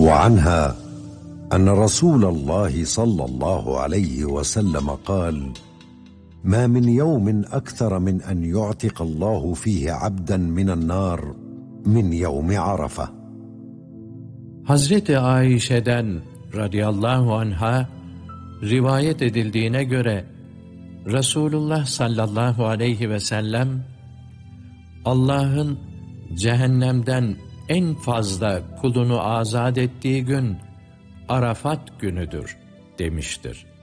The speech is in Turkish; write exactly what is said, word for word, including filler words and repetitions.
وعنها أن رسول الله صلى الله عليه وسلم قال: ما من يوم أكثر من أن يعتق الله فيه عبدا من النار من يوم عرفة. Hazreti Ayşe'den radıyallahu anha rivayet edildiğine göre Resulullah sallallahu aleyhi ve sellem Allah'ın cehennemden en fazla kulunu azat ettiği gün Arafat günüdür demiştir.